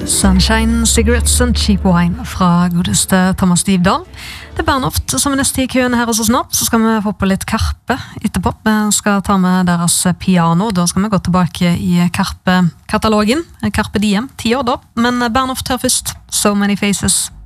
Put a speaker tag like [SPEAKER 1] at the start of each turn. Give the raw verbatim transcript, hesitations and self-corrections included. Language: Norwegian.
[SPEAKER 1] Sunshine, Cigarettes and Cheap Wine fra godeste Thomas Dybdahl. Det er Bernhoft som er neste i køen her hos oss nå. Så skal vi få på litt Karpe etterpå. Vi skal ta med deres piano. Da skal vi gå tilbake i Karpe-katalogen. Karpe Diem, ti år da. Men Bernhoft her først. So Many Faces.